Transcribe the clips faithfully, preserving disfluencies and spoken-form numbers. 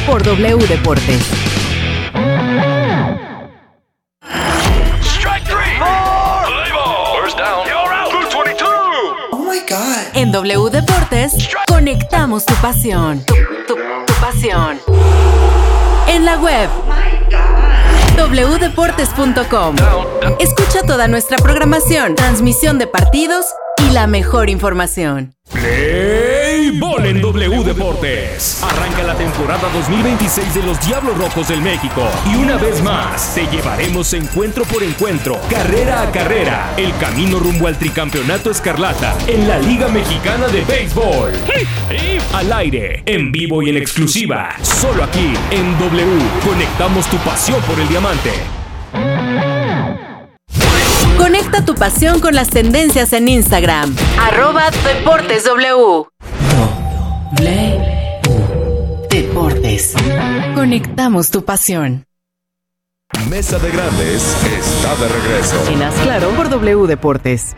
por W Deportes. En W Deportes, conectamos tu pasión. Tu, tu, tu pasión. En la web, doble u deportes punto com. Escucha toda nuestra programación, transmisión de partidos y la mejor información. Play Ball en W Deportes. Arranca la temporada dos mil veintiséis de los Diablos Rojos del México. Y una vez más, te llevaremos encuentro por encuentro, carrera a carrera, el camino rumbo al tricampeonato escarlata en la Liga Mexicana de Béisbol. Al aire, en vivo y en exclusiva, solo aquí en W. Conectamos tu pasión por el diamante. Conecta tu pasión con las tendencias en Instagram. Arroba Deportes W. W Deportes. Conectamos tu pasión. Mesa de Grandes está de regreso. En Haz Claro por W Deportes.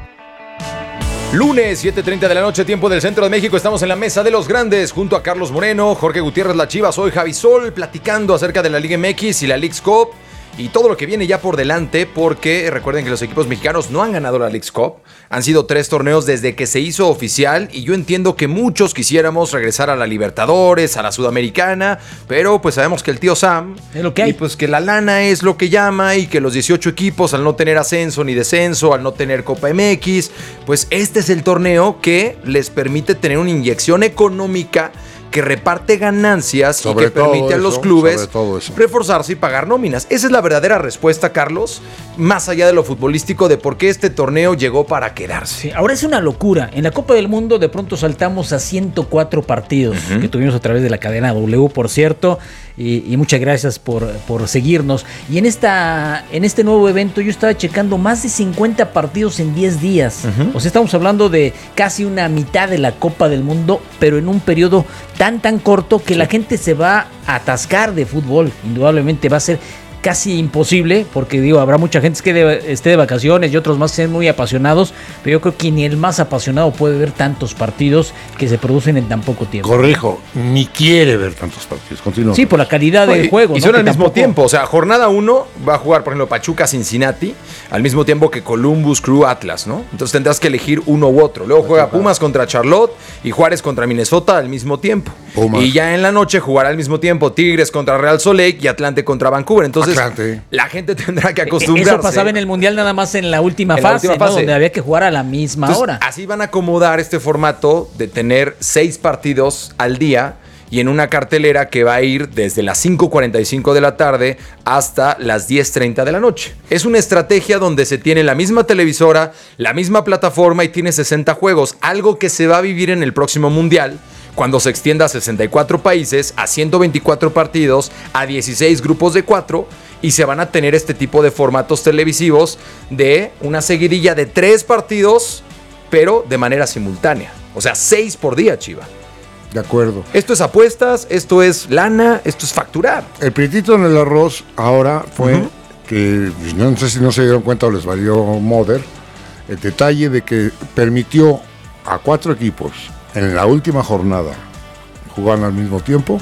Lunes, siete treinta de la noche, tiempo del Centro de México. Estamos en la Mesa de los Grandes junto a Carlos Moreno, Jorge Gutiérrez La Chiva. Soy Javi Sol, platicando acerca de la Liga M X y la Leagues Cup y todo lo que viene ya por delante, porque recuerden que los equipos mexicanos no han ganado la Leagues Cup. Han sido tres torneos desde que se hizo oficial y yo entiendo que muchos quisiéramos regresar a la Libertadores, a la Sudamericana, pero pues sabemos que el tío Sam es lo que hay. Y pues que la lana es lo que llama y que los dieciocho equipos, al no tener ascenso ni descenso, al no tener Copa M X, pues este es el torneo que les permite tener una inyección económica que reparte ganancias sobre y que permite eso, a los clubes reforzarse y pagar nóminas. Esa es la verdadera respuesta, Carlos, más allá de lo futbolístico, de por qué este torneo llegó para quedarse. Sí, ahora es una locura. En la Copa del Mundo de pronto saltamos a ciento cuatro partidos uh-huh. que tuvimos a través de la cadena W, por cierto, y, y muchas gracias por, por seguirnos. Y en, esta, en este nuevo evento yo estaba checando más de cincuenta partidos en diez días. Uh-huh. O sea, estamos hablando de casi una mitad de la Copa del Mundo, pero en un periodo tan tan corto que sí. La gente se va a atascar de fútbol. Indudablemente va a ser casi imposible, porque digo, habrá mucha gente que de, esté de vacaciones y otros más que sean muy apasionados, pero yo creo que ni el más apasionado puede ver tantos partidos que se producen en tan poco tiempo. Corrijo, ni quiere ver tantos partidos. Continúa. Sí, por la calidad del juego. Y ¿no? son al que mismo tampoco... tiempo, o sea, jornada uno va a jugar, por ejemplo, Pachuca-Cincinnati, al mismo tiempo que Columbus Crew-Atlas, ¿no? Entonces tendrás que elegir uno u otro. Luego juega Pumas contra Charlotte y Juárez contra Minnesota al mismo tiempo. Pumas. Y ya en la noche jugará al mismo tiempo Tigres contra Real Salt Lake y Atlante contra Vancouver. Entonces Atlante. La gente tendrá que acostumbrarse. Eso pasaba en el Mundial nada más en la última, en fase, la última fase, ¿no? Donde había que jugar a la misma Entonces, hora. Así van a acomodar este formato de tener seis partidos al día y en una cartelera que va a ir desde las cinco cuarenta y cinco de la tarde hasta las diez treinta de la noche. Es una estrategia donde se tiene la misma televisora, la misma plataforma y tiene sesenta juegos, algo que se va a vivir en el próximo Mundial, cuando se extienda a sesenta y cuatro países, a ciento veinticuatro partidos, a dieciséis grupos de cuatro, y se van a tener este tipo de formatos televisivos de una seguidilla de tres partidos, pero de manera simultánea. O sea, seis por día, Chiva. De acuerdo. Esto es apuestas, esto es lana, esto es facturar. El prietito en el arroz ahora fue uh-huh. que, no sé si no se dieron cuenta o les valió Mother, el detalle de que permitió a cuatro equipos en la última jornada jugando al mismo tiempo,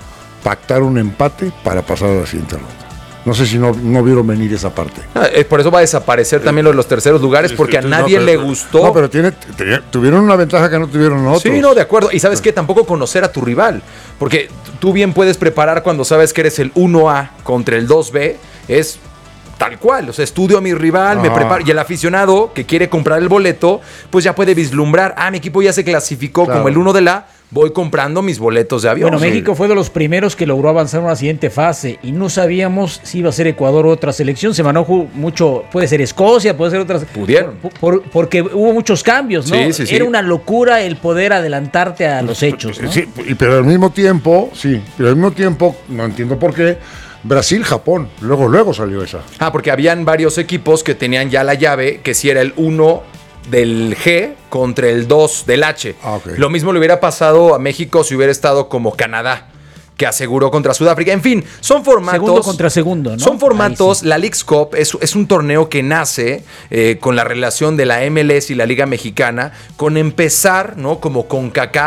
pactar un empate para pasar a la siguiente ronda. No sé si no, no vieron venir esa parte. Ah, por eso va a desaparecer eh, también los, los terceros lugares, porque a nadie no, pero, le gustó. No, pero tiene, tiene, tuvieron una ventaja que no tuvieron otros. Sí, no, de acuerdo. Y ¿sabes qué? Tampoco conocer a tu rival. Porque tú bien puedes preparar cuando sabes que eres el uno A contra el dos B. Es tal cual. O sea, estudio a mi rival, ah. me preparo. Y el aficionado que quiere comprar el boleto, pues ya puede vislumbrar. Ah, mi equipo ya se clasificó claro. como el uno de la... Voy comprando mis boletos de avión. Bueno, México fue de los primeros que logró avanzar a una siguiente fase y no sabíamos si iba a ser Ecuador o otra selección. Se manejó mucho, puede ser Escocia, puede ser otras. Pudieron. Por, por, porque hubo muchos cambios, ¿no? Sí, sí, sí. Era una locura el poder adelantarte a los hechos, ¿no? Sí, pero al mismo tiempo, sí, pero al mismo tiempo, no entiendo por qué, Brasil, Japón, luego, luego salió esa. Ah, porque habían varios equipos que tenían ya la llave, que si era el uno del G contra el dos del H. Ah, okay. Lo mismo le hubiera pasado a México si hubiera estado como Canadá, que aseguró contra Sudáfrica. En fin, son formatos... Segundo contra segundo, ¿no? Son formatos, sí. La Leagues Cup es, es un torneo que nace eh, con la relación de la M L S y la Liga Mexicana, con empezar, ¿no? Como CONCACAF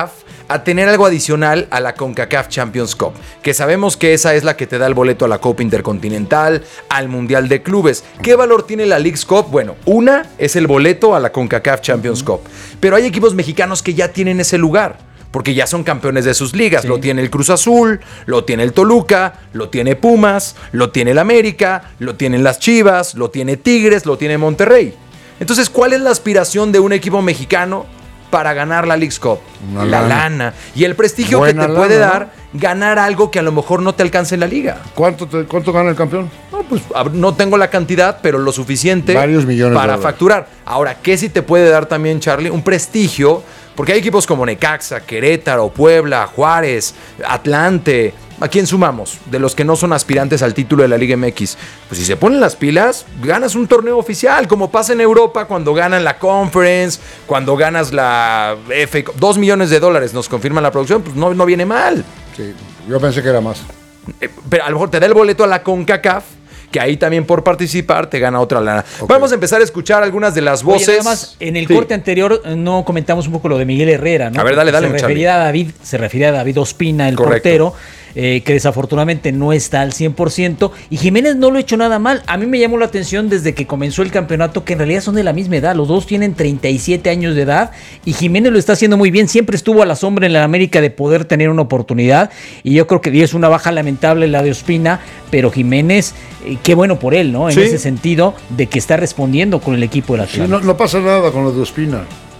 a tener algo adicional a la CONCACAF Champions Cup, que sabemos que esa es la que te da el boleto a la Copa Intercontinental, al Mundial de Clubes. ¿Qué valor tiene la Leagues Cup? Bueno, una es el boleto a la CONCACAF Champions Cup, pero hay equipos mexicanos que ya tienen ese lugar, porque ya son campeones de sus ligas. Sí. Lo tiene el Cruz Azul, lo tiene el Toluca, lo tiene Pumas, lo tiene el América, lo tienen las Chivas, lo tiene Tigres, lo tiene Monterrey. Entonces, ¿cuál es la aspiración de un equipo mexicano para ganar la Leagues Cup? Una la lana. lana y el prestigio Buena que te puede lana, dar ¿no? ganar algo que a lo mejor no te alcance en la liga. ¿Cuánto, te, cuánto gana el campeón? No, pues no tengo la cantidad, pero lo suficiente Varios millones para facturar. Ahora, ¿qué sí te puede dar también, Charlie? Un prestigio, porque hay equipos como Necaxa, Querétaro, Puebla, Juárez, Atlante. ¿A quién sumamos? De los que no son aspirantes al título de la Liga M X. Pues si se ponen las pilas, ganas un torneo oficial, como pasa en Europa cuando ganan la Conference, cuando ganas la F A. Dos millones de dólares, nos confirma la producción, pues no, no viene mal. Sí, yo pensé que era más. Eh, pero a lo mejor te da el boleto a la CONCACAF, que ahí también por participar te gana otra lana. Okay. Vamos a empezar a escuchar algunas de las voces. Oye, además, en el sí. corte anterior no comentamos un poco lo de Miguel Herrera, ¿no? A ver, dale, dale. Se refería a David, se refería a David Ospina, el Correcto. portero, eh, que desafortunadamente no está al cien por ciento. Y Jiménez no lo ha hecho nada mal. A mí me llamó la atención desde que comenzó el campeonato que en realidad son de la misma edad. Los dos tienen treinta y siete años de edad y Jiménez lo está haciendo muy bien. Siempre estuvo a la sombra en la América de poder tener una oportunidad. Y yo creo que es una baja lamentable la de Ospina, pero Jiménez, eh, qué bueno por él, ¿no? En sí. ese sentido de que está respondiendo con el equipo del Atlante. Sí, no, no pasa nada con lo de Ospina.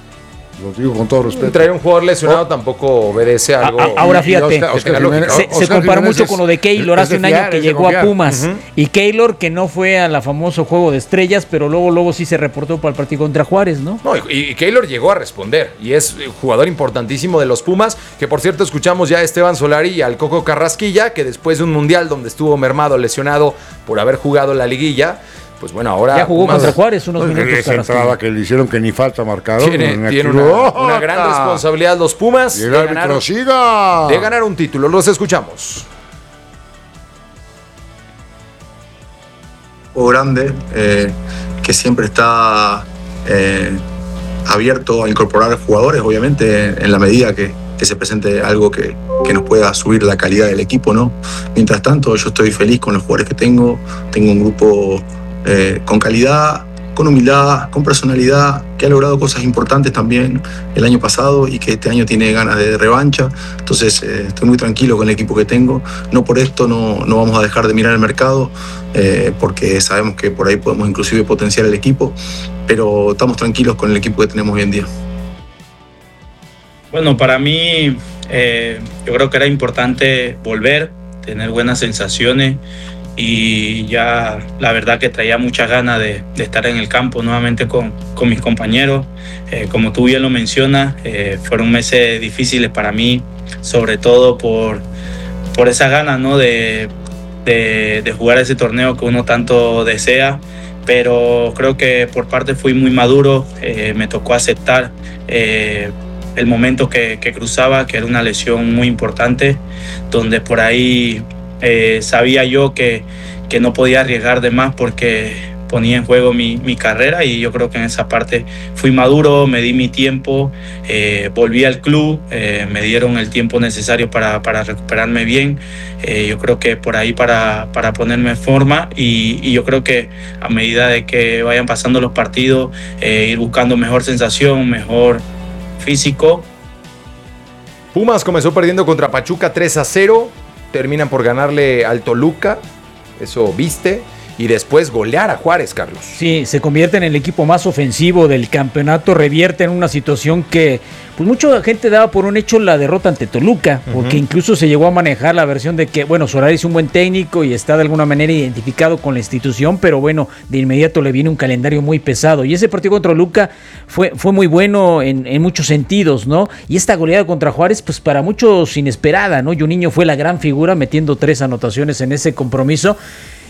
Lo digo con todo respeto. Traer un jugador lesionado oh. tampoco obedece a algo. A, ahora fíjate, Oscar, Oscar Jiménez, se, Oscar se comparó mucho es, con lo de Keylor hace un año que llegó a Pumas. Uh-huh. Y Keylor que no fue a la famoso Juego de Estrellas, pero luego luego sí se reportó para el partido contra Juárez, ¿no? No, y, y Keylor llegó a responder. Y es jugador importantísimo de los Pumas, que por cierto escuchamos ya a Esteban Solari y al Coco Carrasquilla, que después de un mundial donde estuvo mermado, lesionado por haber jugado la liguilla, pues bueno, ahora... Ya jugó Pumas, contra Juárez unos minutos. Esa entrada que le hicieron que ni falta marcaron. Tiene, tiene una, una gran responsabilidad los Pumas de ganar, de ganar un título. Los escuchamos. O grande, eh, que siempre está eh, abierto a incorporar jugadores, obviamente, en la medida que, que se presente algo que, que nos pueda subir la calidad del equipo, ¿no? Mientras tanto, yo estoy feliz con los jugadores que tengo. Tengo un grupo... Eh, con calidad, con humildad, con personalidad, que ha logrado cosas importantes también el año pasado y que este año tiene ganas de revancha. Entonces eh, estoy muy tranquilo con el equipo que tengo. No por esto no, no vamos a dejar de mirar el mercado, eh, porque sabemos que por ahí podemos inclusive potenciar el equipo, pero estamos tranquilos con el equipo que tenemos hoy en día. Bueno, para mí eh, yo creo que era importante volver, tener buenas sensaciones. Y ya la verdad que traía muchas ganas de, de estar en el campo nuevamente con, con mis compañeros. Eh, como tú bien lo mencionas, eh, fueron meses difíciles para mí, sobre todo por, por esa ganas, ¿no? de, de, de jugar ese torneo que uno tanto desea. Pero creo que por parte fui muy maduro, eh, me tocó aceptar eh, el momento que, que cruzaba, que era una lesión muy importante, donde por ahí... Eh, sabía yo que, que no podía arriesgar de más porque ponía en juego mi, mi carrera, y yo creo que en esa parte fui maduro, me di mi tiempo, eh, volví al club, eh, me dieron el tiempo necesario para, para recuperarme bien, eh, yo creo que por ahí para, para ponerme en forma, y, y yo creo que a medida de que vayan pasando los partidos, eh, ir buscando mejor sensación, mejor físico. Pumas comenzó perdiendo contra Pachuca tres a cero. Terminan por ganarle al Toluca, eso viste, y después golear a Juárez, Carlos. Sí, se convierte en el equipo más ofensivo del campeonato, revierte en una situación que pues mucha gente daba por un hecho la derrota ante Toluca, porque uh-huh. incluso se llegó a manejar la versión de que, bueno, Solari es un buen técnico y está de alguna manera identificado con la institución, pero bueno, de inmediato le viene un calendario muy pesado, y ese partido contra Toluca fue, fue muy bueno en, en muchos sentidos, ¿no? Y esta goleada contra Juárez, pues para muchos inesperada, ¿no? Juninho fue la gran figura metiendo tres anotaciones en ese compromiso.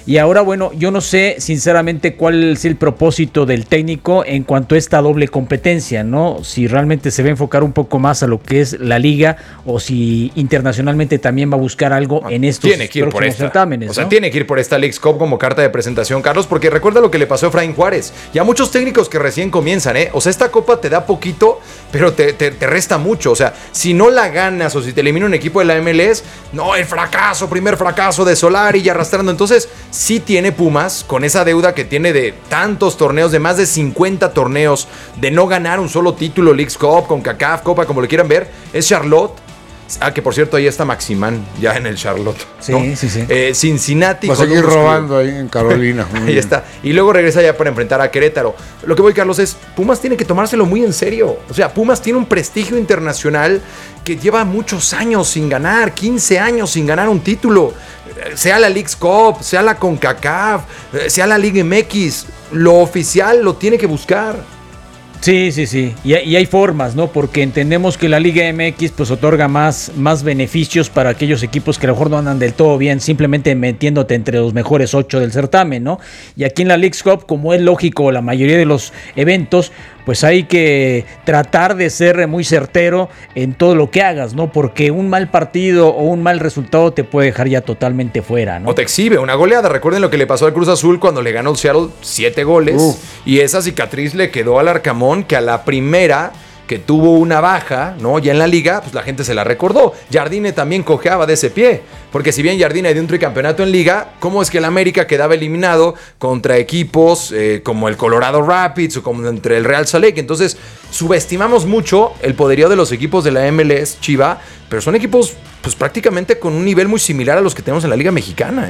Y ahora, bueno, yo no sé sinceramente cuál es el propósito del técnico en cuanto a esta doble competencia, ¿no? Si realmente se va a enfocar un poco más a lo que es la liga o si internacionalmente también va a buscar algo en estos tiene que ir por esta. certámenes, O sea, ¿no? tiene que ir por esta Leagues Cup como carta de presentación, Carlos, porque recuerda lo que le pasó a Efraín Juárez y a muchos técnicos que recién comienzan, ¿eh? O sea, esta copa te da poquito, pero te, te, te resta mucho. O sea, si no la ganas o si te elimina un equipo de la M L S, no, el fracaso, primer fracaso de Solari y arrastrando. Entonces, sí tiene Pumas con esa deuda que tiene de tantos torneos, de más de cincuenta torneos, de no ganar un solo título, Leagues Cup, CONCACAF, Copa, como le quieran ver. Es Charlotte. Ah, que por cierto, ahí está Maximán, ya en el Charlotte, ¿no? Sí, sí, sí. Eh, Cincinnati. Va a seguir Columbus robando Crew. ahí en Carolina. Ahí está. Y luego regresa ya para enfrentar a Querétaro. Lo que voy, Carlos, es Pumas tiene que tomárselo muy en serio. O sea, Pumas tiene un prestigio internacional que lleva muchos años sin ganar, quince años sin ganar un título. Sea la Leagues Cup, sea la CONCACAF, sea la Liga M X. Lo oficial lo tiene que buscar. Sí, sí, sí. Y, y hay formas, ¿no? Porque entendemos que la Liga M X pues otorga más, más beneficios para aquellos equipos que a lo mejor no andan del todo bien, simplemente metiéndote entre los mejores ocho del certamen, ¿no? Y aquí en la Leagues Cup, como es lógico, la mayoría de los eventos, pues hay que tratar de ser muy certero en todo lo que hagas, ¿no? Porque un mal partido o un mal resultado te puede dejar ya totalmente fuera, ¿no? O te exhibe una goleada. Recuerden lo que le pasó al Cruz Azul cuando le ganó el Seattle siete goles. Uf. Y esa cicatriz le quedó al Arcamón, que a la primera que tuvo una baja, ¿no? Ya en la liga, pues la gente se la recordó. Jardine también cojeaba de ese pie, porque si bien Jardine dio un tricampeonato en liga, ¿cómo es que el América quedaba eliminado contra equipos eh, como el Colorado Rapids o como entre el Real Salt Lake? Entonces, subestimamos mucho el poderío de los equipos de la M L S, Chiva, pero son equipos pues prácticamente con un nivel muy similar a los que tenemos en la Liga Mexicana,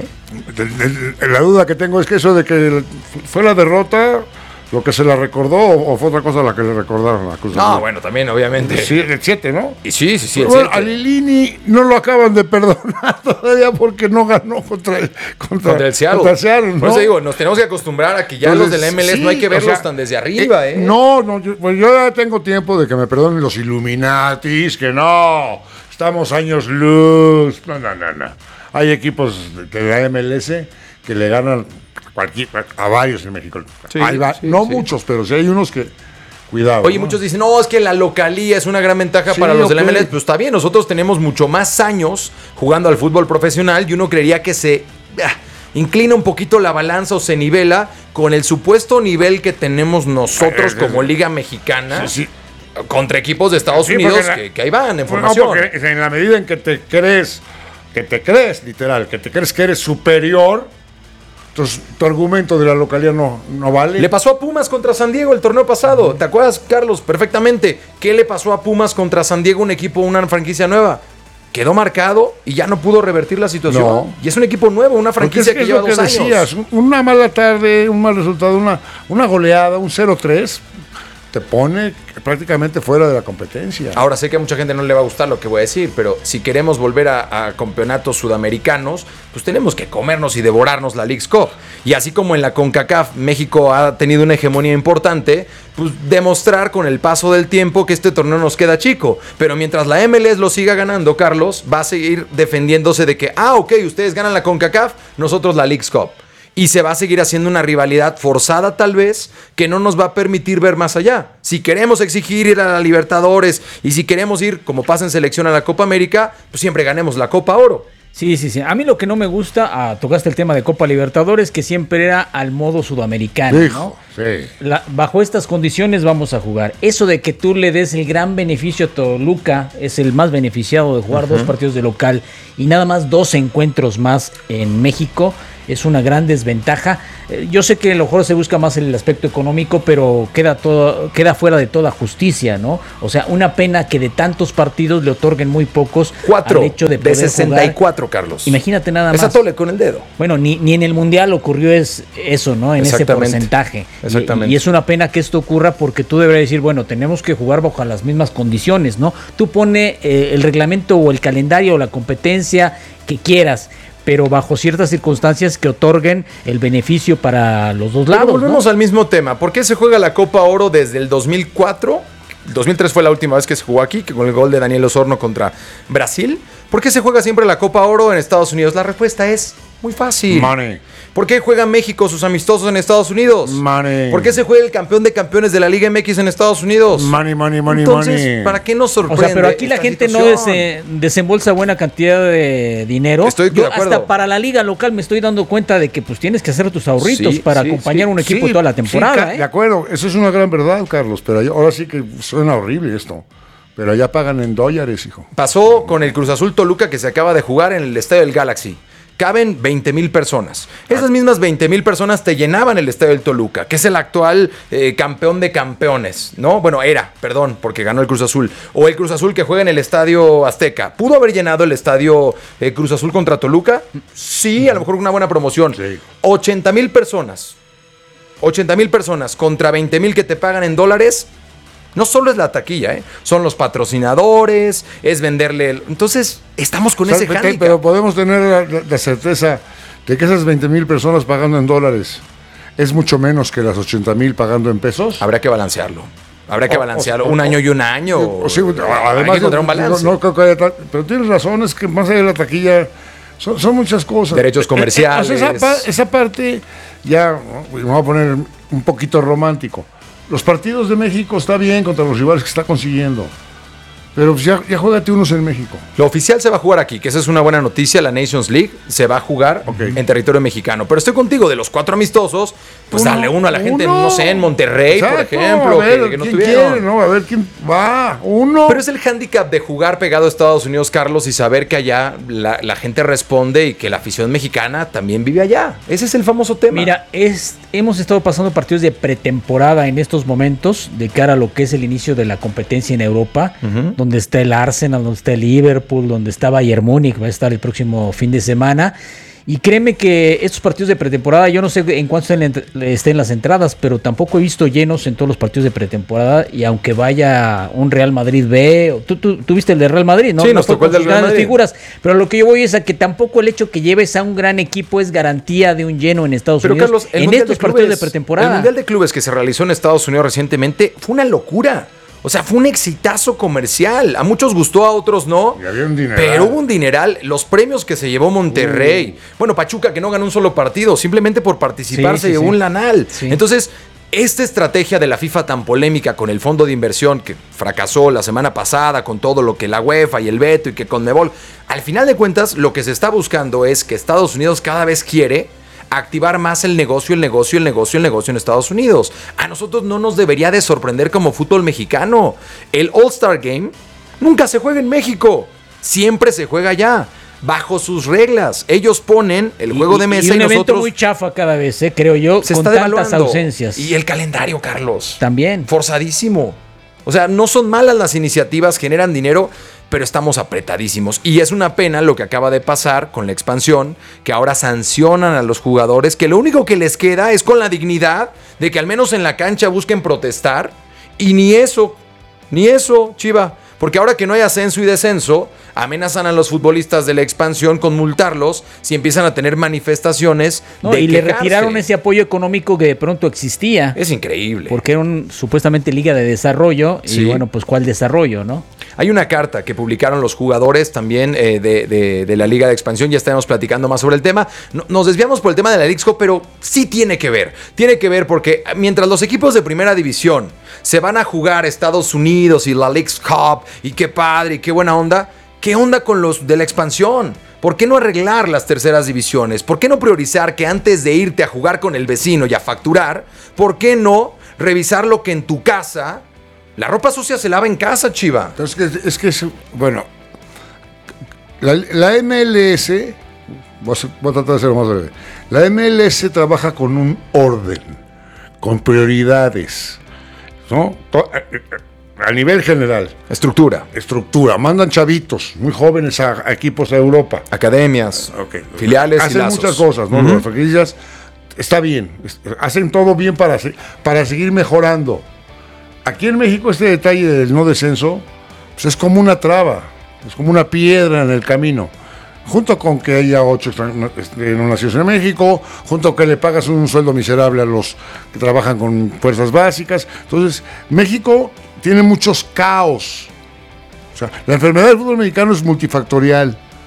¿eh? La duda que tengo es que eso de que fue la derrota lo que se la recordó o fue otra cosa la que le recordaron a la Cruz Azul. No, bueno, también, obviamente. Sí, el siete, ¿no? Y sí, sí, sí. El bueno, a Lilini no lo acaban de perdonar todavía porque no ganó contra el, contra, contra el Seattle. Contra el Seattle, ¿no? Por eso digo, nos tenemos que acostumbrar a que ya Entonces, los de la M L S sí, no hay que verlos o sea, tan desde arriba, ¿eh? ¿eh? No, no, yo, pues yo ya tengo tiempo de que me perdonen los Illuminatis, que no, estamos años luz. No, no, no, no. Hay equipos de la M L S que le ganan Cualquier, a varios en México. Sí, va, sí, no sí. muchos, pero sí hay unos que. Cuidado. Oye, ¿no? Muchos dicen, no, es que la localía es una gran ventaja sí, para los okay. de la M L S. Pues está bien, nosotros tenemos mucho más años jugando al fútbol profesional y uno creería que se ah, inclina un poquito la balanza o se nivela con el supuesto nivel que tenemos nosotros eh, como Liga Mexicana. Sí, sí. Contra equipos de Estados sí, Unidos la, que, que ahí van en formación. No, porque en la medida en que te crees, que te crees, literal, que te crees que eres superior. Entonces, tu argumento de la localidad no, no vale. Le pasó a Pumas contra San Diego el torneo pasado. ¿Te acuerdas, Carlos? Perfectamente. ¿Qué le pasó a Pumas contra San Diego, un equipo, una franquicia nueva? Quedó marcado y ya no pudo revertir la situación. No. Y es un equipo nuevo, una franquicia es que, que lleva dos años. Decías, una mala tarde, un mal resultado, una, una goleada, un cero tres, te pone prácticamente fuera de la competencia. Ahora sé que a mucha gente no le va a gustar lo que voy a decir, pero si queremos volver a, a campeonatos sudamericanos, pues tenemos que comernos y devorarnos la Leagues Cup. Y así como en la CONCACAF México ha tenido una hegemonía importante, pues demostrar con el paso del tiempo que este torneo nos queda chico. Pero mientras la M L S lo siga ganando, Carlos, va a seguir defendiéndose de que, ah, ok, ustedes ganan la CONCACAF, nosotros la Leagues Cup. Y se va a seguir haciendo una rivalidad forzada tal vez que no nos va a permitir ver más allá. Si queremos exigir ir a la Libertadores y si queremos ir, como pasa en selección, a la Copa América, pues siempre ganemos la Copa Oro. Sí, sí, sí. A mí lo que no me gusta, ah, tocaste el tema de Copa Libertadores, que siempre era al modo sudamericano, Hijo, ¿no? Sí. La, bajo estas condiciones vamos a jugar. Eso de que tú le des el gran beneficio a Toluca, es el más beneficiado de jugar uh-huh. dos partidos de local y nada más dos encuentros más en México, es una gran desventaja. Yo sé que a lo mejor se busca más el aspecto económico, pero queda todo, queda fuera de toda justicia, ¿no? O sea, una pena que de tantos partidos le otorguen muy pocos. Cuatro al hecho de, de sesenta y cuatro, jugar. Carlos. Imagínate nada más. Esa tole con el dedo. Bueno, ni, ni en el Mundial ocurrió es, eso, ¿no? En ese porcentaje. Exactamente. Y, y es una pena que esto ocurra porque tú deberías decir, bueno, tenemos que jugar bajo las mismas condiciones, ¿no? Tú pone eh, el reglamento o el calendario o la competencia que quieras, pero bajo ciertas circunstancias que otorguen el beneficio para los dos lados. Pero volvemos ¿no? al mismo tema. ¿Por qué se juega la Copa Oro desde el dos mil cuatro? El dos mil tres fue la última vez que se jugó aquí, con el gol de Daniel Osorno contra Brasil. ¿Por qué se juega siempre la Copa Oro en Estados Unidos? La respuesta es Muy fácil. Money. ¿Por qué juega México sus amistosos en Estados Unidos? Money. ¿Por qué se juega el campeón de campeones de la Liga M X en Estados Unidos? Money, money, money, Entonces, money. ¿para qué nos sorprende? O sea, pero aquí la esta gente no situación? dese- desembolsa buena cantidad de dinero. Estoy de Yo acuerdo. hasta para la liga local me estoy dando cuenta de que pues tienes que hacer tus ahorritos Sí, para sí, acompañar Sí, a un equipo sí, toda la sí, temporada. ca- ¿eh? De acuerdo, eso es una gran verdad, Carlos, pero allá- ahora sí que suena horrible esto. Pero allá pagan en dólares, hijo. Pasó con el Cruz Azul Toluca que se acaba de jugar en el estadio del Galaxy. Caben veinte mil personas. Esas mismas veinte mil personas te llenaban el estadio del Toluca, que es el actual eh, campeón de campeones, ¿no? Bueno, era, perdón, porque ganó el Cruz Azul. O el Cruz Azul que juega en el estadio Azteca. ¿Pudo haber llenado el estadio eh, Cruz Azul contra Toluca? Sí, a lo mejor una buena promoción. Sí. ochenta mil personas. ochenta mil personas contra veinte mil que te pagan en dólares. No solo es la taquilla, ¿eh? Son los patrocinadores, es venderle... el- Entonces, estamos con ese ¿Sabes? handicap. Pero podemos tener la, la- la certeza de que esas veinte mil personas pagando en dólares es mucho menos que las ochenta mil pagando en pesos. Habrá que balancearlo. Habrá que O- balancearlo. o- un o- año y un año. O sí, Hay además, que encontrar un balance. No, no creo que haya tal- pero tienes razón, es que más allá de la taquilla son, son muchas cosas. Derechos Eh, eh, comerciales. o sea, esa, pa- esa parte, ya me voy a poner un poquito romántico. Los partidos de México está bien contra los rivales que está consiguiendo. Pero pues ya, ya juégate unos en México. Lo oficial se va a jugar aquí, que esa es una buena noticia. La Nations League se va a jugar Ok. en territorio mexicano. Pero estoy contigo, de los cuatro amistosos, pues Uno, dale uno a la gente, uno. no sé, en Monterrey, por Exacto, ejemplo, a ver, que, que no ¿quién tuvieron. quiere, no? A ver quién va. Uno. Pero es el hándicap de jugar pegado a Estados Unidos, Carlos, y saber que allá la, la gente responde y que la afición mexicana también vive allá. Ese es el famoso tema. Mira, es, hemos estado pasando partidos de pretemporada en estos momentos de cara a lo que es el inicio de la competencia en Europa, Ujú. donde está el Arsenal, donde está el Liverpool, donde está Bayern Múnich, va a estar el próximo fin de semana. Y créeme que estos partidos de pretemporada, yo no sé en cuánto estén, estén las entradas, pero tampoco he visto llenos en todos los partidos de pretemporada. Y aunque vaya un Real Madrid B, o- tú, tú, tú viste el de Real Madrid, ¿no? Sí, No nos fue tocó el con del sus Real grandes Madrid. figuras, pero lo que yo voy es a que tampoco el hecho que lleves a un gran equipo es garantía de un lleno en Estados Pero Unidos Carlos, el en Mundial estos de partidos de Clubes- pretemporada. El Mundial de Clubes que se realizó en Estados Unidos recientemente fue una locura. O sea, fue un exitazo comercial. A muchos gustó, a otros no. Y había un dineral. Pero hubo un dineral. Los premios que se llevó Monterrey. Bueno, Pachuca que no ganó un solo partido. Simplemente por participar Sí, se sí, llevó sí. un lanal. Sí. Entonces, esta estrategia de la FIFA tan polémica con el fondo de inversión que fracasó la semana pasada con todo lo que la UEFA y el veto y que Conmebol, al final de cuentas lo que se está buscando es que Estados Unidos cada vez quiere activar más el negocio, el negocio, el negocio, el negocio en Estados Unidos. A nosotros no nos debería de sorprender como fútbol mexicano. El All-Star Game nunca se juega en México, siempre se juega allá, bajo sus reglas. Ellos ponen el juego de mesa y, y un evento nosotros muy chafa cada vez, eh, creo yo, se con está tantas devaluando. ausencias. Y el calendario, Carlos. También. Forzadísimo. O sea, no son malas las iniciativas, generan dinero, pero estamos apretadísimos. Y es una pena lo que acaba de pasar con la expansión, que ahora sancionan a los jugadores, que lo único que les queda es con la dignidad de que al menos en la cancha busquen protestar. Y ni eso, ni eso, Chiva. Porque ahora que no hay ascenso y descenso, amenazan a los futbolistas de la expansión con multarlos si empiezan a tener manifestaciones No, de y le quejarse. retiraron ese apoyo económico que de pronto existía. Es increíble. Porque era un, supuestamente liga de desarrollo. Sí. Y bueno, pues ¿cuál desarrollo, no? Hay una carta que publicaron los jugadores también eh, de, de- de la Liga de Expansión. Ya estaremos platicando más sobre el tema. No- nos desviamos por el tema de la Leagues Cup, pero sí tiene que ver. Tiene que ver porque mientras los equipos de primera división se van a jugar Estados Unidos y la Leagues Cup, y qué padre y qué buena onda, ¿qué onda con los de la expansión? ¿Por qué no arreglar las terceras divisiones? ¿Por qué no priorizar que antes de irte a jugar con el vecino y a facturar, ¿por qué no revisar lo que en tu casa... La ropa sucia se lava en casa, Chiva. Entonces, es que, es que es, bueno, la, la M L S, voy a, voy a tratar de ser más breve, la M L S trabaja con un orden, con prioridades, ¿no? To- A nivel general, Estructura, estructura, mandan chavitos muy jóvenes a, a equipos a Europa. academias, Ok. filiales y Hacen lazos. muchas cosas, ¿no? Ujú. Las franquicias, está bien, es- hacen todo bien para, se- para seguir mejorando. Aquí en México este detalle del no descenso pues es como una traba, es como una piedra en el camino. Junto con que haya ocho extran- este, no nacidos en México, junto con que le pagas un sueldo miserable a los que trabajan con fuerzas básicas. Entonces, México tiene muchos caos. O sea, la enfermedad del fútbol mexicano es multifactorial.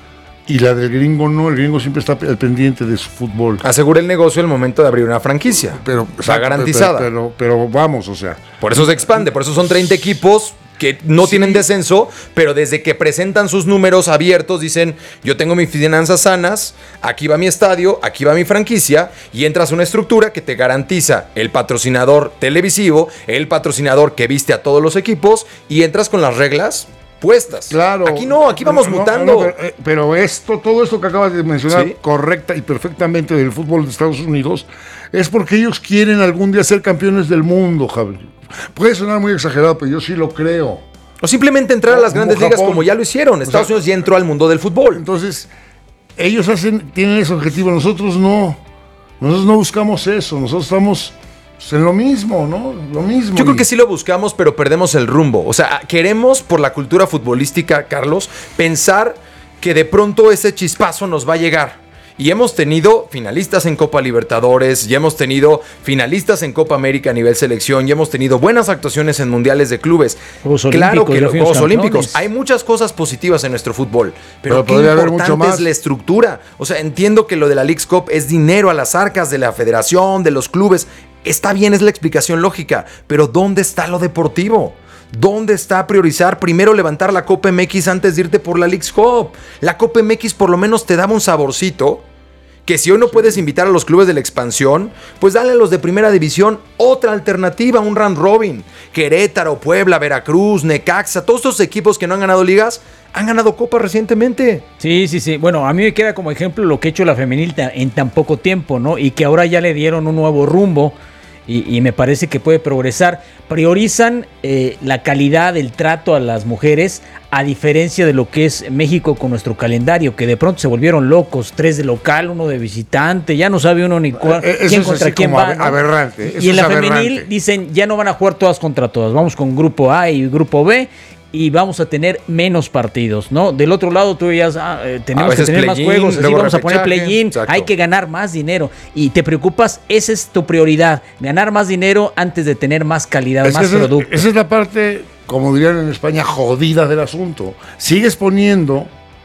Y la del gringo no, el gringo siempre está al pendiente de su fútbol. Asegura el negocio el momento de abrir una franquicia. Pero, está exacto, garantizada. Pero, pero, pero vamos, o sea. Por eso se expande, por eso son treinta equipos que no sí. tienen descenso, pero desde que presentan sus números abiertos dicen, yo tengo mis finanzas sanas, aquí va mi estadio, aquí va mi franquicia, y entras a una estructura que te garantiza el patrocinador televisivo, el patrocinador que viste a todos los equipos, y entras con las reglas puestas. Claro. Aquí no, aquí vamos no, mutando. No, no, pero, pero esto, todo esto que acabas de mencionar, ¿sí? correcta y perfectamente del fútbol de Estados Unidos, es porque ellos quieren algún día ser campeones del mundo, Javier. Puede sonar muy exagerado, pero yo sí lo creo. O simplemente entrar a las grandes como ligas como ya lo hicieron. Estados o sea, Unidos ya entró al mundo del fútbol. Entonces, ellos hacen, tienen ese objetivo, nosotros no. Nosotros no buscamos eso, nosotros estamos pues, en lo mismo, ¿no? Lo mismo. Yo creo que sí lo buscamos, pero perdemos el rumbo. O sea, queremos por la cultura futbolística, Carlos, pensar que de pronto ese chispazo nos va a llegar. Y hemos tenido finalistas en Copa Libertadores, ya hemos tenido finalistas en Copa América a nivel selección, ya hemos tenido buenas actuaciones en mundiales de clubes. Juegos claro Olímpicos, que los Juegos campeones. Olímpicos. Hay muchas cosas positivas en nuestro fútbol, pero, pero qué importante es la estructura. O sea, entiendo que lo de la Leagues Cup es dinero a las arcas de la federación, de los clubes. Está bien, es la explicación lógica, pero ¿dónde está lo deportivo? ¿Dónde está priorizar primero levantar la Copa M X antes de irte por la Leagues Cup? La Copa M X por lo menos te daba un saborcito que si hoy no puedes invitar a los clubes de la expansión, pues dale a los de primera división otra alternativa, un round robin. Querétaro, Puebla, Veracruz, Necaxa, todos estos equipos que no han ganado ligas, han ganado copas recientemente. Sí, sí, sí. Bueno, a mí me queda como ejemplo lo que ha hecho la femenil en tan poco tiempo, ¿no? Y que ahora ya le dieron un nuevo rumbo. Y, y me parece que puede progresar. Priorizan eh, la calidad del trato a las mujeres, a diferencia de lo que es México con nuestro calendario, que de pronto se volvieron locos, tres de local, uno de visitante, ya no sabe uno ni cuál, eh, quién contra quién va, ¿no? Aberrante. Y en la femenil dicen, ya no van a jugar todas contra todas, vamos con grupo A y grupo B, y vamos a tener menos partidos, ¿no? Del otro lado tú ya ah, eh, tenemos que tener más juegos, así vamos a poner play-in, hay que ganar más dinero y te preocupas, esa es tu prioridad, ganar más dinero antes de tener más calidad, es más esa, producto. Esa es la parte, como dirían en España, jodida del asunto. Sigues poniendo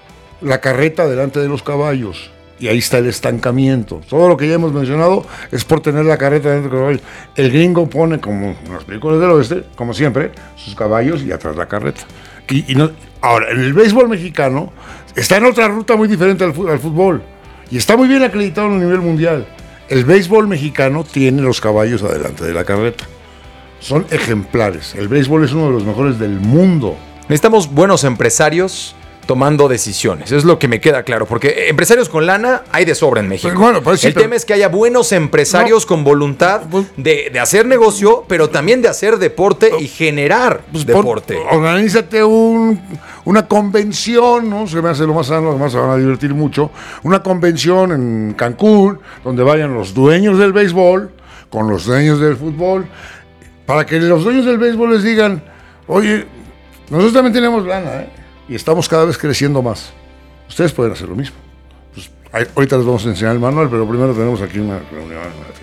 la carreta delante de los caballos y ahí está el estancamiento. Todo lo que ya hemos mencionado es por tener la carreta delante de los caballos. El gringo pone, como en las películas del oeste, como siempre, sus caballos y atrás la carreta. Y, y no, ahora, en el béisbol mexicano está en otra ruta muy diferente al, al fútbol y está muy bien acreditado a nivel mundial. El béisbol mexicano tiene los caballos adelante de la carreta. Son ejemplares. El béisbol es uno de los mejores del mundo. Necesitamos buenos empresarios tomando decisiones, es lo que me queda claro, porque empresarios con lana hay de sobra en México. Pero bueno, pues sí, el pero... tema es que haya buenos empresarios no, con voluntad de, de hacer negocio, pero también de hacer deporte y generar pues deporte. Por, organízate un, una convención, ¿no? Se me hace lo más sano, además se van a divertir mucho, una convención en Cancún, donde vayan los dueños del béisbol con los dueños del fútbol, para que los dueños del béisbol les digan, oye, nosotros también tenemos lana, ¿eh? Y estamos cada vez creciendo más. Ustedes pueden hacer lo mismo. Pues, hay, ahorita les vamos a enseñar el manual, pero primero tenemos aquí una reunión.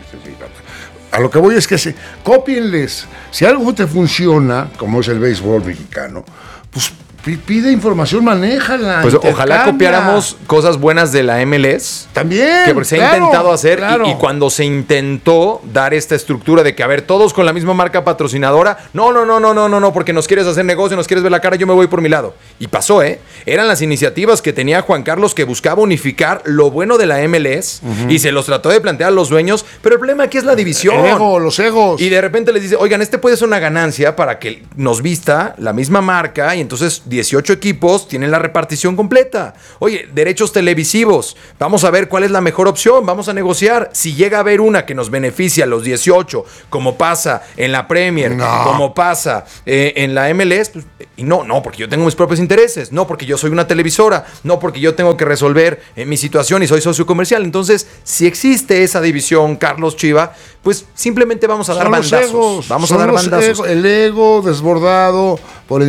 A lo que voy es que se cópienles. Si algo te funciona, como es el béisbol mexicano, pues pide información, manéjala. Pues ojalá copiáramos cosas buenas de la M L S. También. Que se claro, ha intentado hacer claro. y, y cuando se intentó dar esta estructura de que, a ver, todos con la misma marca patrocinadora, no, no, no, no, no, no, no, porque nos quieres hacer negocio, nos quieres ver la cara, yo me voy por mi lado. Y pasó, ¿eh? Eran las iniciativas que tenía Juan Carlos que buscaba unificar lo bueno de la M L S uh-huh. y se los trató de plantear a los dueños, pero el problema aquí es la división. El ego, los egos. Y de repente les dice, oigan, este puede ser una ganancia para que nos vista la misma marca y entonces dieciocho equipos tienen la repartición completa. Oye, derechos televisivos, vamos a ver cuál es la mejor opción, vamos a negociar. Si llega a haber una que nos beneficia a los dieciocho, como pasa en la Premier, no. como pasa eh, en la M L S, pues, y no, no, porque yo tengo mis propios intereses, no porque yo soy una televisora, no porque yo tengo que resolver eh, mi situación y soy socio comercial. Entonces, si existe esa división, Carlos Chiva, pues simplemente vamos a dar Son bandazos. Egos, vamos a dar bandazos. Ego, el ego desbordado por el